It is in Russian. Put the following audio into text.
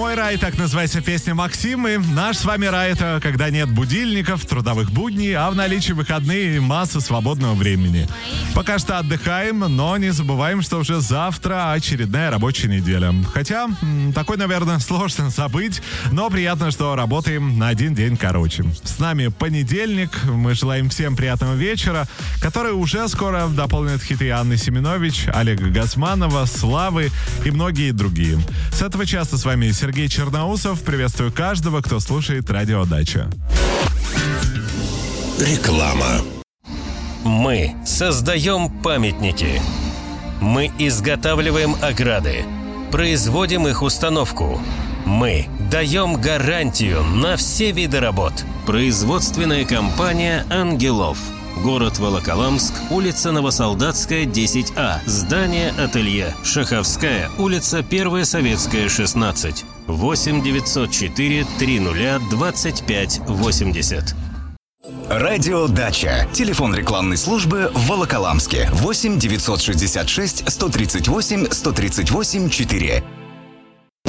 «Мой рай», так называется песня Максимы. Наш с вами рай — это когда нет будильников, трудовых будней, а в наличии выходные и масса свободного времени. Пока что отдыхаем, но не забываем, что уже завтра очередная рабочая неделя. Хотя, такой, наверное, сложно забыть, но приятно, что работаем на один день короче. С нами понедельник. Мы желаем всем приятного вечера, который уже скоро дополнит хиты Анны Семенович, Олега Газманова, Славы и многие другие. С этого часа с вами Сергей Черноусов. Приветствую каждого, кто слушает Радио Дача. Реклама. Мы создаем памятники. Мы изготавливаем ограды. Производим их установку. Мы даем гарантию на все виды работ. Производственная компания «Ангелов». Город Волоколамск, улица Новосолдатская, 10А. Здание «Ателье». Шаховская, улица 1 Советская, 16. 8 904 30 25 80. Радио Дача. Телефон рекламной службы в Волоколамске. 8 966 138 138 4.